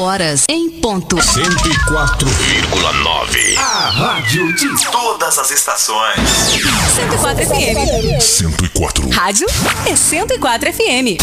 horas em ponto. 104,9. A rádio de todas as estações. 104 FM. 104. Rádio é 104 FM.